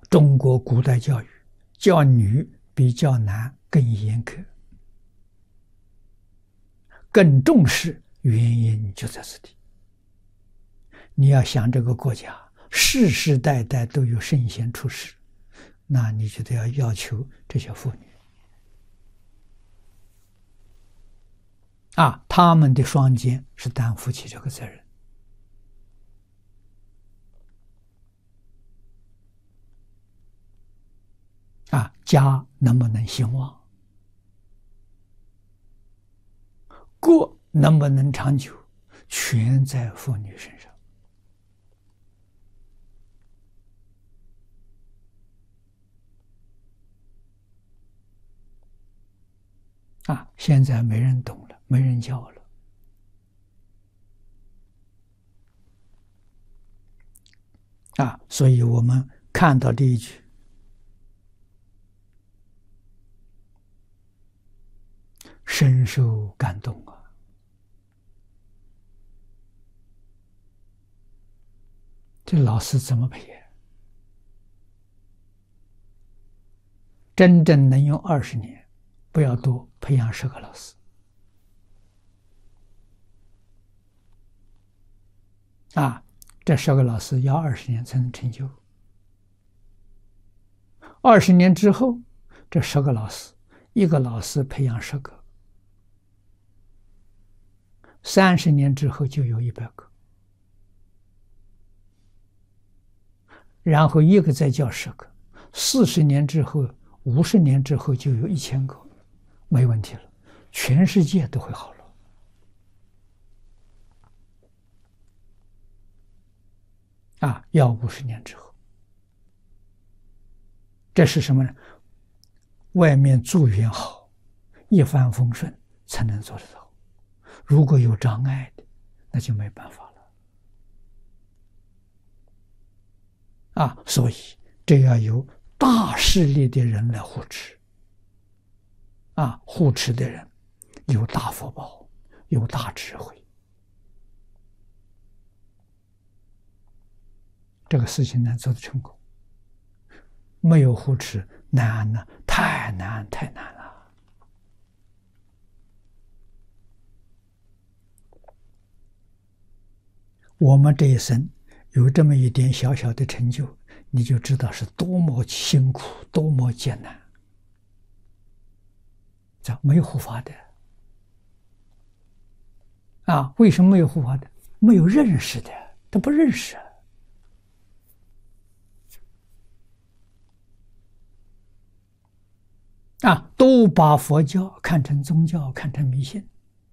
中国古代教育教女比较男更严苛，更重视，原因就在此地。你要想这个国家世世代代都有圣贤出世，那你就得要求这些妇女他们的双肩是担负起这个责任。家能不能兴旺，国能不能长久，全在妇女身上。现在没人懂了，没人教了。所以我们看到这一句，深受感动这老师怎么培？真正能用20年，不要多，培养10个老师。这10个老师要20年才能成就。20年之后，这10个老师，一个老师培养10个，30年之后就有100个，然后一个再教10个，40年之后、50年之后就有1000个，没问题了，全世界都会好了。要50年之后，这是什么呢？外面资源好，一帆风顺才能做得到。如果有障碍的，那就没办法了。所以这要由大势力的人来护持。护持的人有大福报，有大智慧。这个事情能做得成功，没有护持难了，太难了。我们这一生有这么一点小小的成就，你就知道是多么辛苦，多么艰难。没有护法的为什么没有护法的？没有认识的，他不认识都把佛教看成宗教，看成迷信。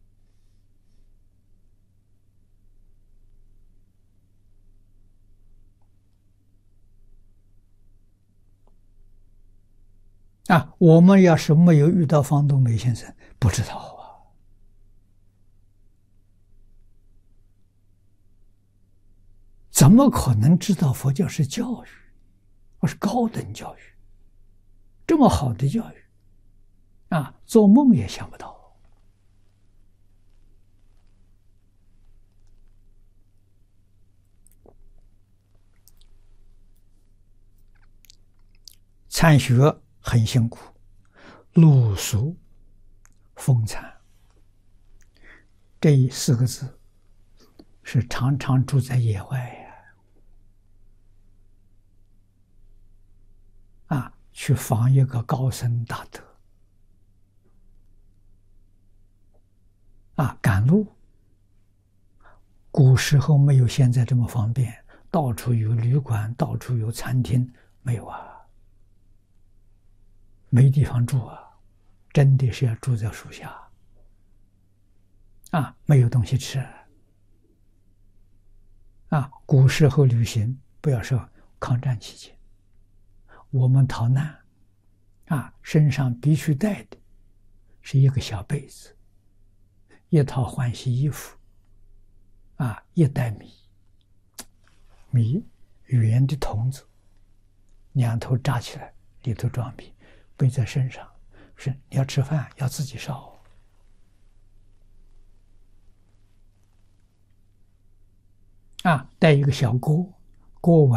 我们要是没有遇到方东梅先生，不知道怎么可能知道佛教是教育，而是高等教育，这么好的教育做梦也想不到。参学很辛苦，露宿风餐，这4个字是常常住在野外去访一个高僧大德赶路。古时候没有现在这么方便，到处有旅馆，到处有餐厅，没有没地方住真的是要住在树下没有东西吃古时候旅行，不要说抗战期间，我们逃难身上必须带的是一个小被子，一套换洗衣服一袋米圆的筒子，2头扎起来，里头装米，背在身上，是你要吃饭要自己烧带一个小锅碗